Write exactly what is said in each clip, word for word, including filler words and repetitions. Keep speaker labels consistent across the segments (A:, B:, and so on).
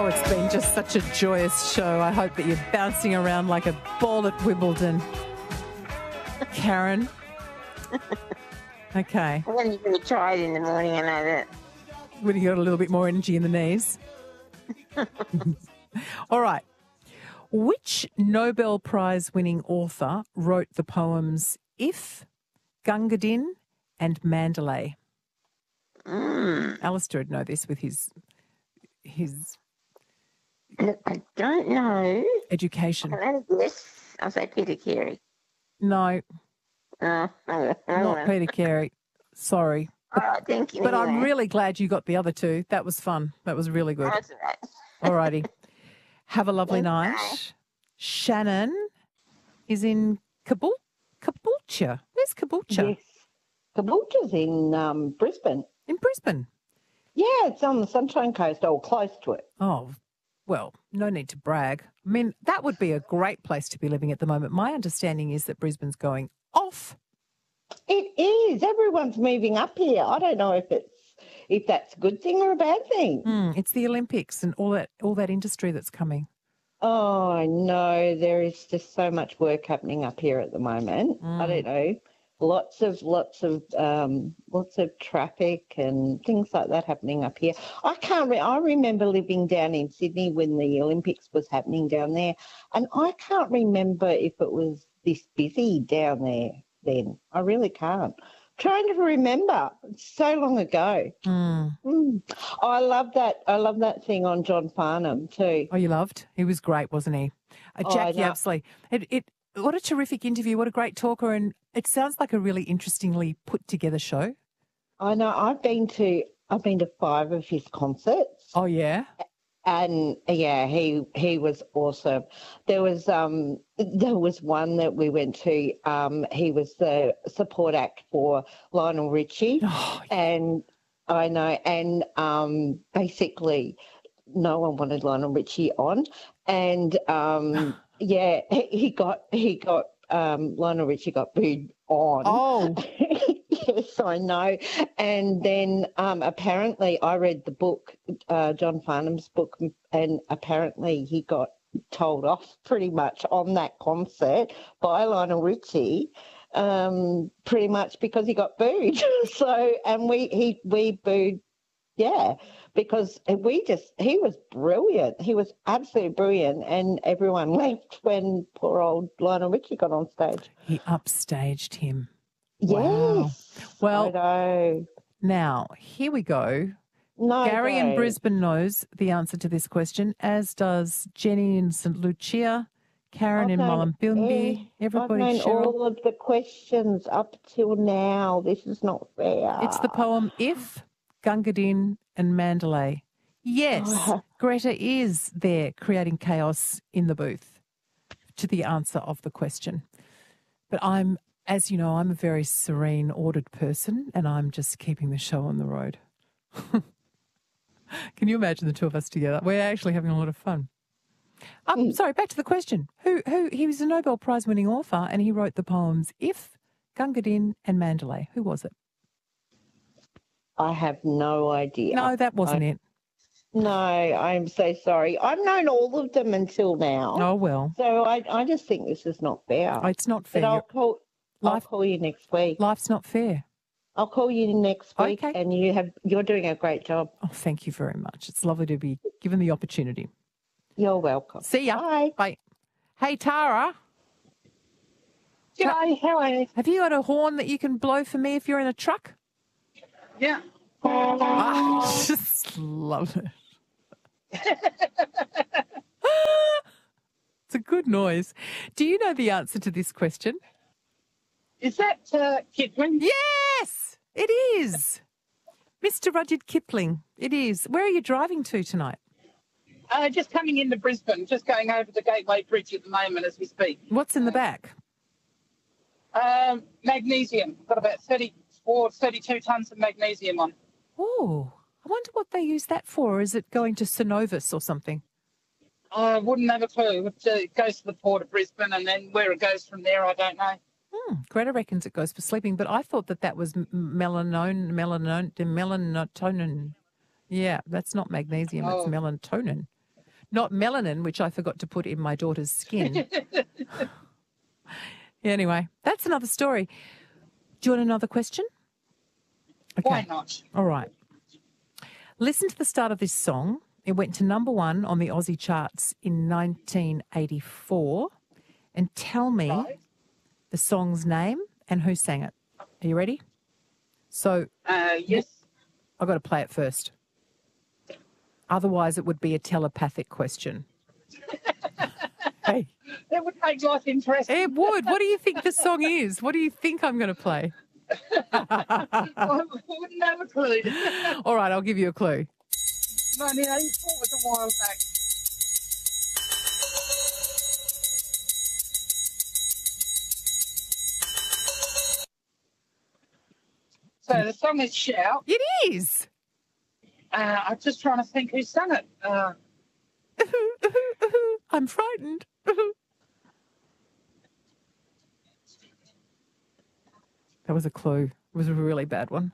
A: it's been just such a joyous show. I hope that you're bouncing around like a ball at Wimbledon. Karen? Okay.
B: I'm going to try it in the morning, I know that.
A: When you got a little bit more energy in the knees. All right. Which Nobel Prize winning author wrote the poems If, Gunga Din and Mandalay?
B: Mm.
A: Alistair would know this with his his
B: Look, I don't know.
A: education.
B: I know this. I'll say Peter Carey.
A: No,
B: Uh, I don't
A: not
B: know.
A: Peter Carey. Sorry.
B: All right, thank you.
A: But I'm
B: anyway.
A: really glad you got the other two. That was fun. That was really good.
B: That's all right.
A: All righty. Have a lovely
B: Thanks,
A: night.
B: bye.
A: Shannon is in Kabul. Caboolture. Where's Caboolture?
C: Yes. Caboolture's in um, Brisbane.
A: In Brisbane.
C: Yeah, it's on the Sunshine Coast, or close to it.
A: Oh, well, no need to brag. I mean, that would be a great place to be living at the moment. My understanding is that Brisbane's going off.
C: It is. Everyone's moving up here. I don't know if it's if that's a good thing or a bad thing.
A: Mm, it's the Olympics and all that all that industry that's coming.
C: Oh, I know. There is just so much work happening up here at the moment.
A: Mm.
C: I don't know. Lots of lots of um, lots of traffic and things like that happening up here. I can't. Re- I remember living down in Sydney when the Olympics was happening down there, and I can't remember if it was this busy down there then. I really can't. Trying to remember. It's so long ago.
A: Mm.
C: Mm. I love that. I love that thing on John Farnham too.
A: Oh, you loved? He was great, wasn't he? Uh,
C: Oh, I
A: Jackie
C: know.
A: Apsley. It, it, what a terrific interview. What a great talker. And it sounds like a really interestingly put together show.
C: I know. I've been to. I've been to five of his concerts.
A: Oh, yeah?
C: And yeah, he he was awesome. There was um there was one that we went to. Um, he was the support act for Lionel Richie,
A: Oh,
C: and I know. And um, basically, no one wanted Lionel Richie on, and um, yeah, he, he got he got um, Lionel Richie got booed on.
A: oh.
C: Yes, I know. And then um, apparently I read the book, uh, John Farnham's book, and apparently he got told off pretty much on that concert by Lionel Richie, um, pretty much because he got booed. So, and we he we booed, yeah, because we just, he was brilliant. He was absolutely brilliant, and everyone left when poor old Lionel Richie got on stage.
A: He upstaged him. Wow.
C: Yes.
A: Well,
C: I know.
A: now, here we go.
C: No,
A: Gary in
C: go.
A: Brisbane knows the answer to this question, as does Jenny in St Lucia, Karen
C: I've
A: in
C: known
A: Mullumbimby,
C: eh,
A: everybody,
C: I've known
A: Cheryl.
C: all of the questions up till now. This is not fair.
A: It's the poem If, Gunga Din and Mandalay. Yes,
C: Oh.
A: Greta is there creating chaos in the booth to the answer of the question. But I'm, as you know, I'm a very serene, ordered person, and I'm just keeping the show on the road. Can you imagine the two of us together? We're actually having a lot of fun. Um,
C: Mm.
A: Sorry, back to the question. Who? Who? He was a Nobel Prize winning author, and he wrote the poems If, Gunga Din and Mandalay. Who was it?
C: I have no idea.
A: No, that wasn't
C: I-
A: it.
C: No, I'm so sorry. I've known all of them until now.
A: Oh, well.
C: So I, I just think this is not fair.
A: It's not fair.
C: but I'll call, I'll
A: Life-
C: call you next week.
A: Life's not fair.
C: I'll call you next week,
A: Okay.
C: and you have you're doing a great job.
A: Oh, thank you very much. It's lovely to be given the opportunity.
C: You're welcome.
A: See ya.
C: Bye.
A: Bye. Hey, Tara,
D: Hi, how are you?
A: have you got a horn that you can blow for me if you're in a truck?
D: Yeah.
A: Ah, I just love it. It's a good noise. Do you know the answer to this question?
D: Is that uh, Kipling?
A: Yes, it is. Mister Rudyard Kipling, it is. Where are you driving to tonight?
D: Uh, just coming into Brisbane, just going over the Gateway Bridge at the moment as we speak.
A: What's in the back?
D: Um, magnesium. Got about thirty-four, thirty-two tonnes of magnesium on.
A: Oh, I wonder what they use that for. Is it going to Synovus or something?
D: I wouldn't have a clue. It uh, goes to the port of Brisbane, and then where it goes from there, I don't know.
A: Hmm. Greta reckons it goes for sleeping, but I thought that that was m- melanon, melanon, melatonin. Yeah, that's not magnesium, it's
D: Oh.
A: melatonin. not melanin, which I forgot to put in my daughter's skin. Anyway, that's another story. Do you want another question? Okay.
D: Why not?
A: All right. Listen to the start of this song. It went to number one on the Aussie charts in nineteen eighty-four. And tell me
D: Right.
A: the song's name and who sang it. Are you ready? So
D: Uh, yes.
A: I've got to play it first. Otherwise, it would be a telepathic question. Hey,
D: That would make life interesting.
A: it would. What do you think the song is? What do you think I'm going to play?
D: I wouldn't have a clue.
A: All right, I'll give you a clue.
D: nineteen eighty-four was a while back. So the song is Shout.
A: It is.
D: Uh, I'm just trying to think who sang it. Uh,
A: I'm frightened. That was a clue. It was a really bad one.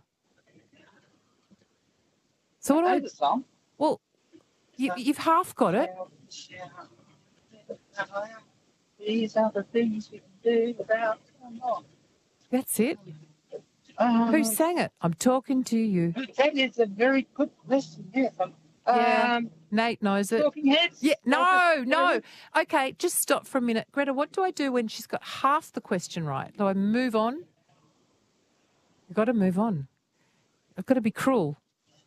A: So what do
D: I
A: I...
D: know the song.
A: Well, you, you've half got it.
D: Shout, shout. These are the things we can do without. Come on.
A: That's it.
D: Um,
A: Who sang it? I'm talking to you.
D: That is a very good question. Yes. Um,
A: Yeah.
D: um,
A: Nate knows it.
D: Talking Heads.
A: Yeah, no,
D: Talking-
A: no. Okay, just stop for a minute. Greta, what do I do when she's got half the question right? Do I move on? You've got to move on. I've got to be cruel.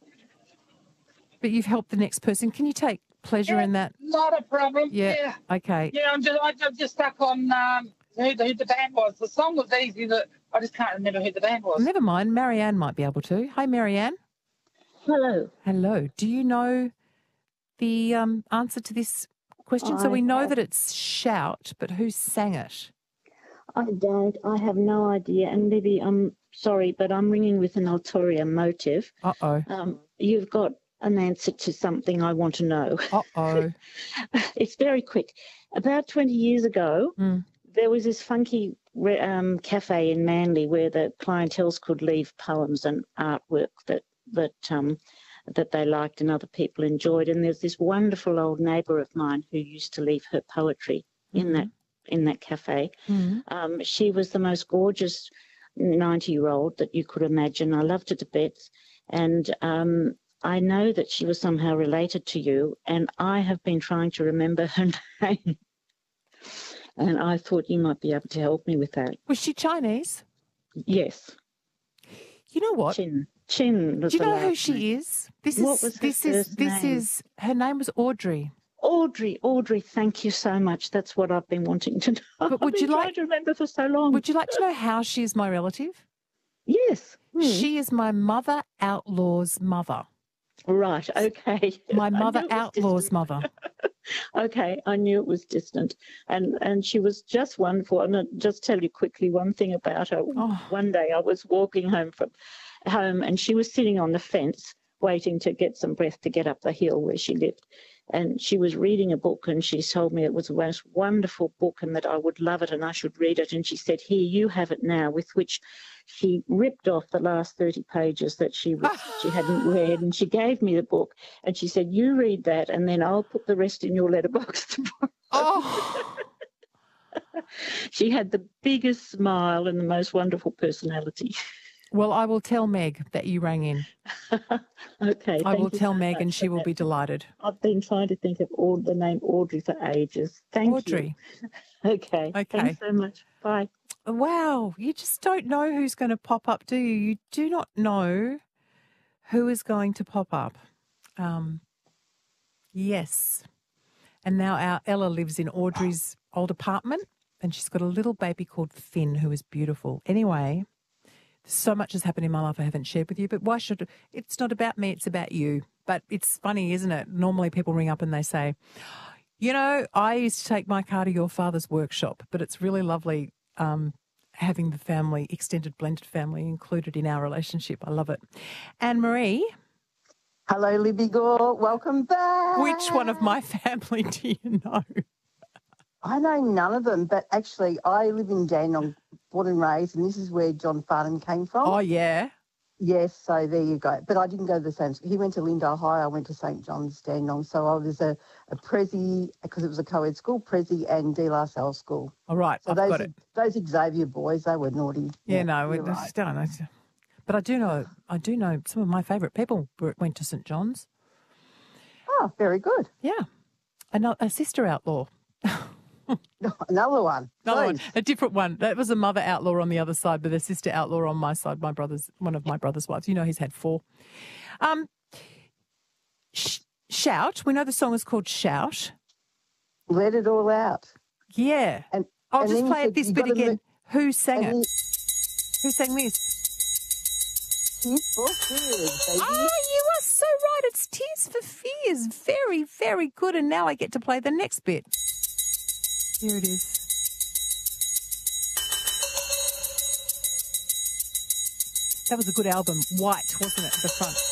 A: But you've helped the next person. Can you take pleasure
D: Yeah,
A: in that?
D: Not a problem.
A: Yeah.
D: Yeah.
A: Okay.
D: Yeah, I'm just, I'm just stuck on um, who, the, who the band was. The song was easy, but I just can't remember who the band was.
A: Never mind. Marianne might be able to. Hi, Marianne.
E: Hello.
A: Hello. Do you know the um, answer to this question? so
E: I
A: we know
E: have-
A: that it's Shout, but who sang it?
E: I don't. I have no idea. And Libby, I'm sorry, but I'm ringing with an ulterior motive.
A: Uh-oh.
E: Um, you've got an answer to something I want to know.
A: Uh-oh.
E: It's very quick. About twenty years ago,
A: Mm.
E: there was this funky re- um, cafe in Manly where the clientels could leave poems and artwork that that um, that they liked and other people enjoyed. And there's this wonderful old neighbour of mine who used to leave her poetry in that in that cafe.
A: Mm.
E: Um, she was the most gorgeous ninety-year-old that you could imagine. I loved her to bits. And um, I know that she was somehow related to you, and I have been trying to remember her name. And I thought you might be able to help me with that.
A: Was she Chinese?
E: Yes,
A: You know what?
E: Chin. Chin was
A: Do you
E: the
A: know who
E: last
A: she
E: name.
A: is? This
E: What
A: is
E: was her
A: this is
E: first
A: this
E: name?
A: is her name was Audrey.
E: Audrey, Audrey, thank you so much. That's what I've been wanting to know.
A: But would
E: I've
A: you
E: been
A: like-
E: trying to remember for so long?
A: Would you like to know how she is my relative?
E: Yes. Hmm.
A: She is my mother outlaw's mother.
E: Right, okay.
A: My
E: I
A: mother
E: knew it was
A: outlaw's
E: distant.
A: mother.
E: Okay, I knew it was distant. And and she was just wonderful. And I'll just tell you quickly one thing about her.
A: Oh.
E: One day I was walking home from home and she was sitting on the fence waiting to get some breath to get up the hill where she lived. And she was reading a book and she told me it was the most wonderful book and that I would love it and I should read it. And she said, here, you have it now, with which she ripped off the last thirty pages that she was, she hadn't read. And she gave me the book and she said, you read that and then I'll put the rest in your letterbox tomorrow.
A: Oh,
E: She had the biggest smile and the most wonderful personality.
A: well, I will tell Meg that you rang in.
E: Okay.
A: I
E: thank
A: will
E: you
A: tell
E: so
A: Meg
E: much
A: and she
E: for
A: will
E: that.
A: be delighted.
E: I've been trying to think of all the name Audrey for ages. Thank
A: Audrey.
E: you. Okay.
A: Okay.
E: Thanks so much. Bye.
A: Wow, you just don't know who's going to pop up, do you? You do not know who is going to pop up. Um, yes. And now our Ella lives in Audrey's old apartment and she's got a little baby called Finn who is beautiful. Anyway, so much has happened in my life I haven't shared with you, but why should it's not about me, it's about you. But it's funny, isn't it? Normally people ring up and they say, you know, I used to take my car to your father's workshop, but it's really lovely um, having the family, extended blended family included in our relationship. I love it. Anne Marie,
F: Hello, Libby Gore. Welcome back.
A: which one of my family do you know?
F: I know none of them, but actually, I live in Dandenong, born and raised, and this is where John Farnham came from.
A: Oh, yeah.
F: Yes, so there you go. But I didn't go to the same school. He went to Linda High. I went to Saint John's Dandenong. So I was a, a Prezi, because it was a co-ed school, Prezi and De La Salle school.
A: All right,
F: So
A: I've
F: those,
A: got it.
F: those Xavier boys, they were naughty.
A: Yeah, no,
F: you're
A: we
F: right.
A: just don't know. But I do know, I do know some of my favourite people were, went to St John's.
F: Oh, very good.
A: Yeah, a, no- a sister outlaw.
F: Another one.
A: Another one,
F: Please.
A: a different one. That was a mother outlaw on the other side, but a sister outlaw on my side. My brother's one of my brother's wives. You know, he's had four. Um, sh- Shout. We know the song is called Shout.
F: Let it all out.
A: Yeah.
F: And
A: I'll
F: and
A: just
F: then you
A: play
F: said
A: it this
F: you
A: bit
F: gotta
A: again.
F: mo-
A: Who sang
F: and
A: it?
F: then-
A: Who sang this?
F: Tears for Fears, baby.
A: Oh, you are so right. It's Tears for Fears. Very, very good. And now I get to play the next bit. Here it is. That was a good album. White, wasn't it, at the front?